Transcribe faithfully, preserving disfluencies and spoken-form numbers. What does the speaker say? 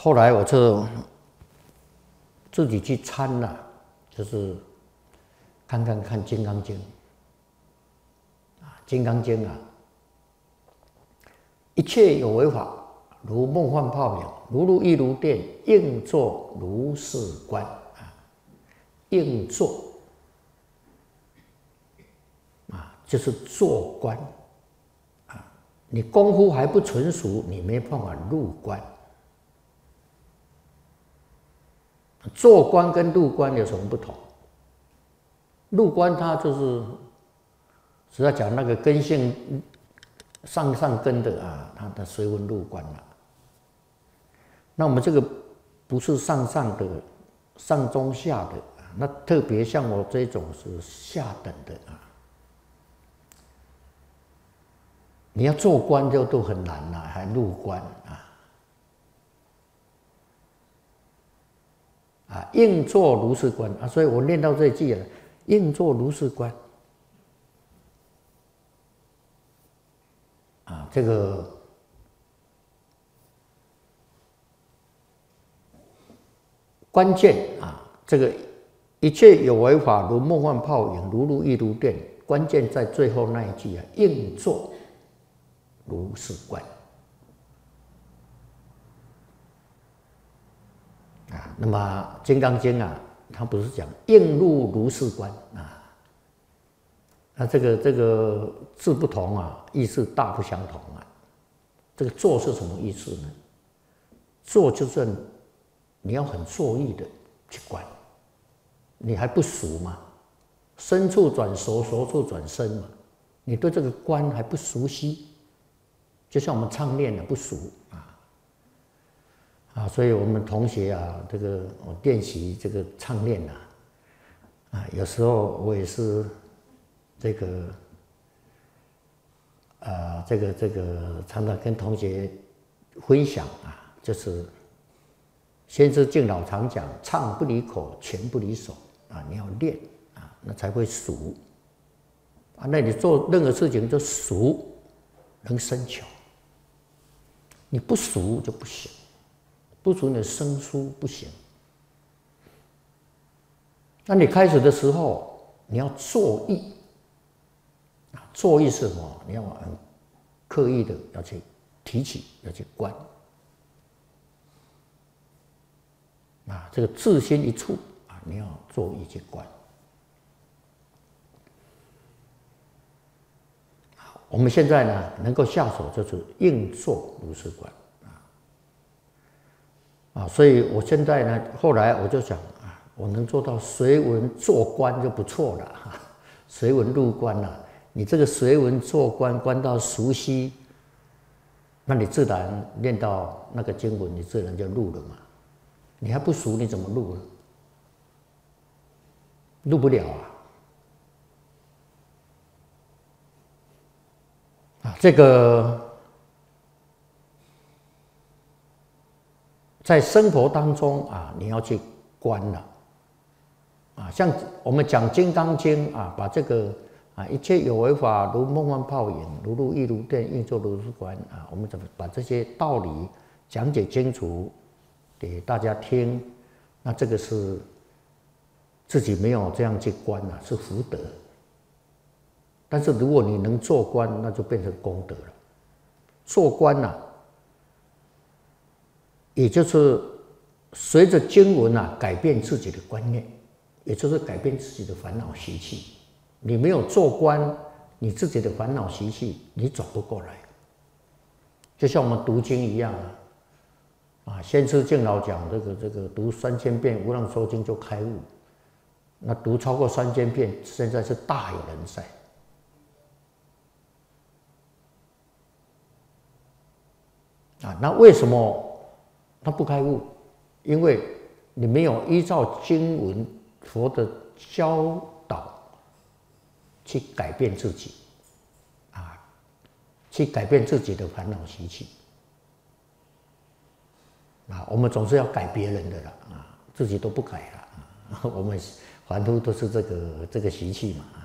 后来我就自己去参了，就是看看看《金刚经》啊，《金刚经》啊，一切有为法，如梦幻泡影，如露亦如电，应作如是观啊，应作啊，就是做观啊，你功夫还不纯熟，你没办法入观。做观跟入观有什么不同？入观它就是只要讲那个根性上上根的啊，它的随文入观了。那我们这个不是上上的，上中下的，那特别像我这种是下等的啊。你要做观就都很难了，还入观啊。啊，应作如是观啊，所以我念到这一句了，应作如是观啊，这个关键啊，这个一切有为法，如梦幻泡影，如露亦如电，关键在最后那一句啊，应作如是观。啊，那么《金刚经》啊，它不是讲应入如是观啊，那这个这个字不同啊，意思大不相同啊。这个作是什么意思呢？作就是你要很作意的去观，你还不熟嘛，深处转熟，熟处转深嘛，你对这个观还不熟悉，就像我们唱念的不熟。啊，所以我们同学啊，这个我练习这个唱念啊，啊，有时候我也是这个，啊，这个这个常常跟同学分享啊，就是先知敬老常讲，唱不离口，拳不离手啊，你要练啊，那才会熟啊。那你做任何事情都熟，能生巧，你不熟就不行。不熟你的生疏不行。那你开始的时候，你要作意啊，作意是什么？你要很刻意的要去提起，要去观啊，这个自心一处啊，你要作意去观。好，我们现在呢，能够下手就是应作如是观。啊，所以我现在呢，后来我就想啊，我能做到随文做观就不错了哈，随文入观了。你这个随文做观，观到熟悉，那你自然念到那个经文，你自然就入了嘛。你还不熟，你怎么入呢？入不了啊！啊，这个。在生活当中啊，你要去观了啊，像我们讲《金刚经》啊，把这个啊一切有为法，如梦幻泡影，如露亦如电，应作如是观啊，我们怎么把这些道理讲解清楚给大家听？那这个是自己没有这样去观啊，是福德。但是如果你能做观，那就变成功德了。做观啊。也就是随着经文啊，改变自己的观念，也就是改变自己的烦恼习气。你没有做观，你自己的烦恼习气你转不过来。就像我们读经一样啊，啊，先知敬老讲这个这个读三千遍《无量寿经》就开悟，那读超过三千遍，现在是大有人在。啊，那为什么？他不开悟，因为你没有依照经文佛的教导去改变自己，啊，去改变自己的烦恼习气。啊，我们总是要改别人的了啊，自己都不改了啊，我们凡夫都是这个这个习气嘛。